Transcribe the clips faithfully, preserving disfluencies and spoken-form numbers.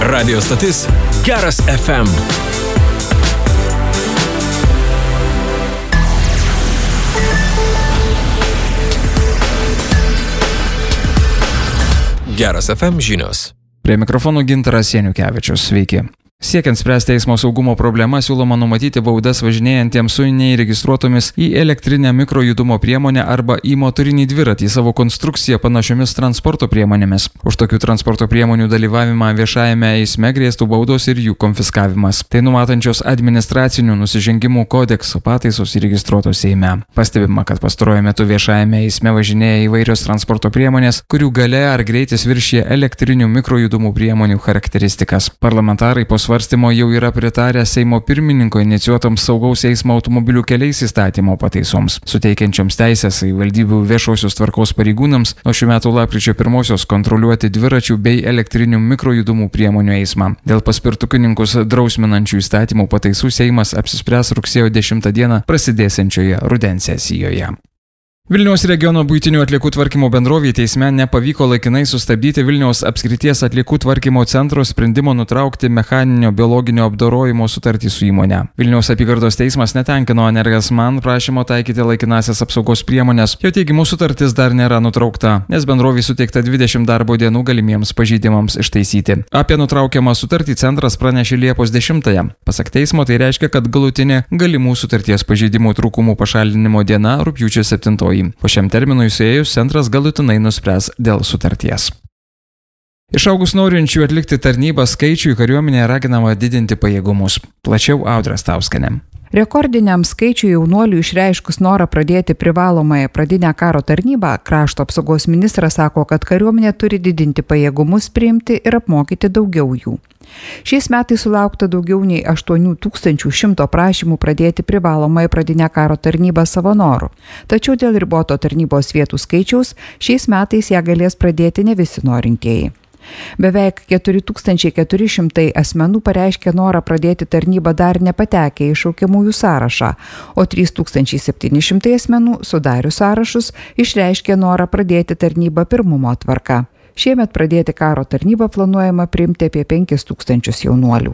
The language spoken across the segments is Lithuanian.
Radio stotis Geras F M. Geras F M žinios. Prie mikrofonų Gintaras Janiukevičius. Sveiki. Siekiant spręsti eismo saugumo problemą, siūloma numatyti baudas važinėjantiems su neįregistruotomis į elektrinę mikrojudumo priemonę arba į motorinį dviratį savo konstrukciją panašiomis transporto priemonėmis. Už tokių transporto priemonių dalyvavimą viešajame eisme grėstų baudos ir jų konfiskavimas. Tai numatančios administracinių nusižengimų kodekso pataisos įregistruotos Seime. Pastebima, kad pastaruoju metu viešajame eisme važinėja įvairios transporto priemonės, kurių galia ar greitis viršija elektrinių mikrojudumų priemonių charakteristikas. Parlamentarai po svarstymo jau yra pritarę Seimo pirmininko inicijuotoms saugaus eismo automobilių keliais įstatymo pataisoms, suteikiančioms teisės savivaldybių viešosios tvarkos pareigūnams nuo šių metų lapkričio pirmosios kontroliuoti dviračių bei elektrinių mikrojudumų priemonių eismą. Dėl paspirtukininkus drausminančių įstatymų pataisų Seimas apsispręs rugsėjo dešimtą dieną prasidėsiančioje rudens sesijoje. Vilniaus regiono buitinių atliekų tvarkymo bendrovei teisme nepavyko laikinai sustabdyti Vilniaus apskrities atliekų tvarkymo centro sprendimo nutraukti mechaninio biologinio apdorojimo sutartį su įmonė. Vilniaus apygardos teismas netenkino Energasman prašymo taikyti laikinasias apsaugos priemonės. Jo teigimu sutartis dar nėra nutraukta, nes bendrovei suteikta dvidešimt darbo dienų galimiems pažeidimams ištaisyti. Apie nutraukiamą sutartį centras pranešė Liepos dešimtąją. Pasak teismo, tai reiškia, kad galutinė galimų sutarties pažeidimų trūkumų pašalinimo diena rugpjūčio septintoji. Po šiam terminui suėjus, centras galutinai nuspręs dėl sutarties. Išaugus norinčių atlikti tarnybą skaičiui, kariuomenė raginama didinti pajėgumus. Plačiau Audra Stauskienė. Rekordiniam skaičiui jaunuolių išreiškus norą pradėti privalomąją pradinę karo tarnybą, krašto apsaugos ministras sako, kad kariuomenė turi didinti pajėgumus, priimti ir apmokyti daugiau jų. Šiais metais sulaukta daugiau nei aštuoni tūkstančiai šimtas prašymų pradėti privalomąją pradinę karo tarnybą savanorių. Tačiau dėl riboto tarnybos vietų skaičiaus šiais metais ją galės pradėti ne visi norintieji. Beveik keturi tūkstančiai keturi šimtai asmenų pareiškė norą pradėti tarnybą dar nepatekę į šaukiamųjų sąrašą, o trys tūkstančiai septyni šimtai asmenų sudarius sąrašus išreiškė norą pradėti tarnybą pirmumo tvarka. Šiemet pradėti karo tarnybą planuojama priimti apie penkis tūkstančius jaunuolių.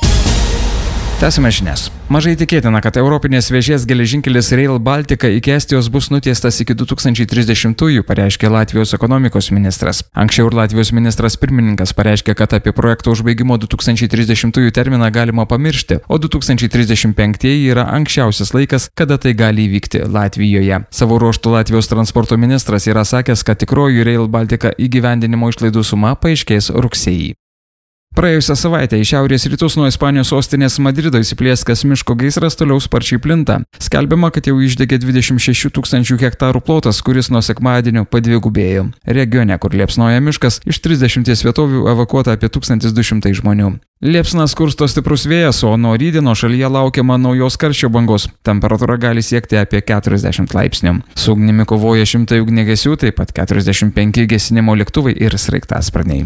Tęsime žinias. Mažai tikėtina, kad Europinės vėžės geležinkelis Rail Baltica iki Estijos bus nutiestas iki du tūkstančiai trisdešimtųjų, pareiškė Latvijos ekonomikos ministras. Anksčiau ir Latvijos ministras pirmininkas pareiškė, kad apie projekto užbaigimo du tūkstančiai trisdešimtųjų terminą galima pamiršti, o du tūkstančiai trisdešimt penktieji yra anksčiausias laikas, kada tai gali įvykti Latvijoje. Savo ruožtu Latvijos transporto ministras yra sakęs, kad tikroji Rail Baltica įgyvendinimo išlaidų suma paaiškės rugsėjį. Praėjusią savaitę į šiaurės rytus nuo Ispanijos sostinės Madrido įsiplieskęs miško gaisras toliau sparčiai plinta. Skelbiama, kad jau išdegė dvidešimt šešių tūkstančių hektarų plotas, kuris nuo sekmadienio padvigubėjo. Regione, kur liepsnoja miškas, iš trisdešimties vietovių evakuota apie tūkstantis du šimtai žmonių. Liepsnas kursto stiprus vėjas, o nuo rytdienos šalyje laukiama naujos karščio bangos. Temperatūra gali siekti apie keturiasdešimt laipsnių. Su ugnimi kovoja šimtai ugniagesių, taip pat keturiasdešimt penki gesinimo lėktuvai ir sraigtasparniai.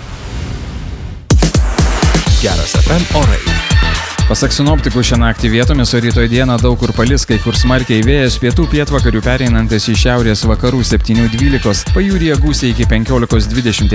Geras F M orai. Pasak sinoptikų, šią naktį vietomis, o rytoj dieną daug kur palis, kai kur smarkiai vėjas pietų pietvakarių pereinantis į šiaurės vakarų septynių dvylikos, pajūryje gūsiai iki penkiolikos dvidešimt